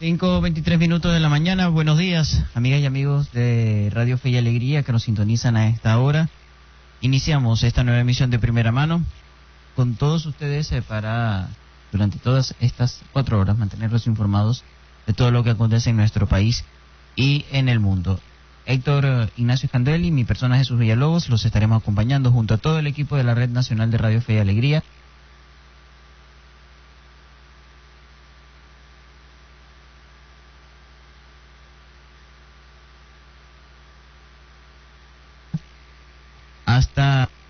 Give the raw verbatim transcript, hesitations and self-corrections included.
cinco veintitrés minutos de la mañana. Buenos días, amigas y amigos de Radio Fe y Alegría que nos sintonizan a esta hora. Iniciamos esta nueva emisión de Primera Mano con todos ustedes eh, para, durante todas estas cuatro horas, mantenerlos informados de todo lo que acontece en nuestro país y en el mundo. Héctor eh, Ignacio Escandel y mi persona Jesús Villalobos los estaremos acompañando junto a todo el equipo de la Red Nacional de Radio Fe y Alegría. Hasta